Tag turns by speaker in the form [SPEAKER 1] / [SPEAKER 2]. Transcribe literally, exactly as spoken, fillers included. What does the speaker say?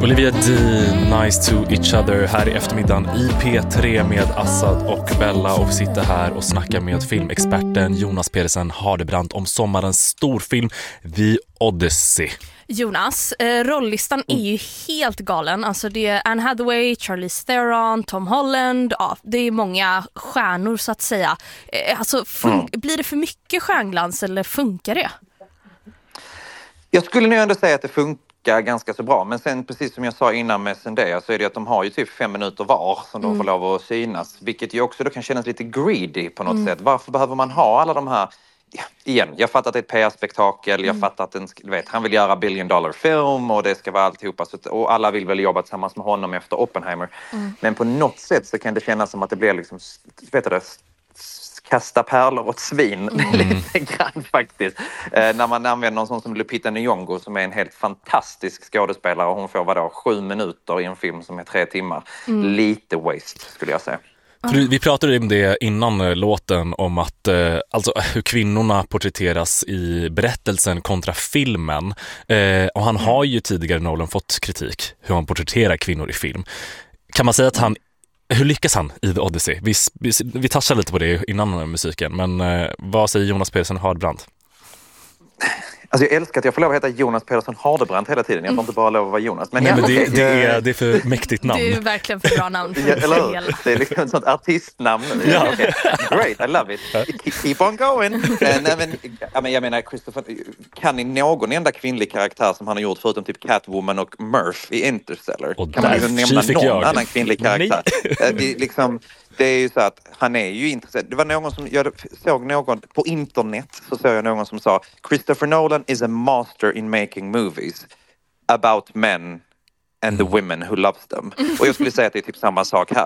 [SPEAKER 1] Olivia Dean, Nice to Each Other här i eftermiddagen i P tre med Assad och Bella, och sitter här och snackar med filmexperten Jonas Pedersen Hardebrandt om sommarens storfilm The Odyssey.
[SPEAKER 2] Jonas, eh, rolllistan är ju helt galen. Alltså det är Anne Hathaway, Charlize Theron, Tom Holland. Ja, det är många stjärnor så att säga. Eh, alltså fun- mm. Blir det för mycket stjärnglans eller funkar det?
[SPEAKER 3] Jag skulle nu ändå säga att det funkar ganska så bra. Men sen precis som jag sa innan med Zendaya så är det att de har ju typ fem minuter var som de mm. får lov att synas. Vilket ju också då kan kännas lite greedy på något mm. sätt. Varför behöver man ha alla de här... Igen, jag fattar att det är ett P R-spektakel, jag mm. fattar att den, vet, han vill göra billion dollar film och det ska vara alltihopa, så, och alla vill väl jobba tillsammans med honom efter Oppenheimer. Mm. Men på något sätt så kan det kännas som att det blir liksom, vet du det, kasta pärlor åt svin mm. lite grann faktiskt. Eh, när man använder någon sån som Lupita Nyong'o som är en helt fantastisk skådespelare och hon får vadå, sju minuter i en film som är tre timmar. Mm. Lite waste skulle jag säga.
[SPEAKER 1] För vi pratade om det innan låten, om att eh, alltså, hur kvinnorna porträtteras i berättelsen kontra filmen. Eh, och han har ju tidigare, Nolan, fått kritik hur han porträtterar kvinnor i film. Kan man säga att han, hur lyckas han i The Odyssey? Vi, vi, vi touchade lite på det innan musiken, men eh, vad säger Jonas Pedersen Hardebrandt?
[SPEAKER 3] Alltså jag älskar att jag får lov att heta Jonas Pedersen Hardebrandt hela tiden. Jag får inte bara lov att vara Jonas. Men,
[SPEAKER 1] Nej,
[SPEAKER 3] ja,
[SPEAKER 1] men det,
[SPEAKER 3] okay.
[SPEAKER 1] det, är, det är för mäktigt namn.
[SPEAKER 2] Det är verkligen för bra namn.
[SPEAKER 3] Ja, eller hur? Det är liksom ett sånt artistnamn. Ja, okay. Great, I love it. Keep on going. Nej, men, jag menar, Christopher, kan ni någon enda kvinnlig karaktär som han har gjort förutom typ Catwoman och Murph i Interstellar?
[SPEAKER 1] Och
[SPEAKER 3] kan man liksom nämna någon
[SPEAKER 1] jag.
[SPEAKER 3] annan kvinnlig karaktär? Det, liksom, det är ju så att han är ju intresserad. Det var någon som, jag såg någon på internet, så såg jag någon som sa Christopher Nolan is a master in making movies about men and the women who loves them. Och jag skulle säga att det är typ samma sak här.